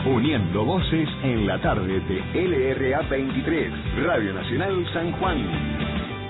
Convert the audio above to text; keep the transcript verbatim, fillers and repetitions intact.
Uniendo voces en la tarde de L R A veintitrés, Radio Nacional San Juan.